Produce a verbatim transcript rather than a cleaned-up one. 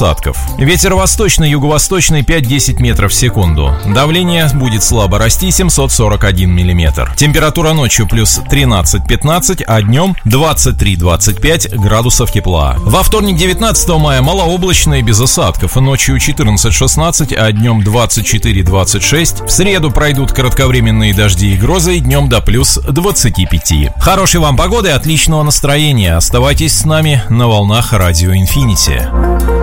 осадков. Ветер восточный, юго-восточный пять-десять метров в секунду. Давление будет слабо расти, семьсот сорок один миллиметр. Температура ночью плюс тринадцать-пятнадцать, а днем двадцать три - двадцать пять градусов тепла. Во вторник, девятнадцатого мая, малооблачно и без осадков. Ночью четырнадцать-шестнадцать, а днем двадцать четыре - двадцать шесть. В среду пройдут кратковременные дожди и грозы, и днем до плюс двадцати пяти. Хорошей вам погоды и отличного настроения. Оставайтесь с нами на волнах Радио Инфинити.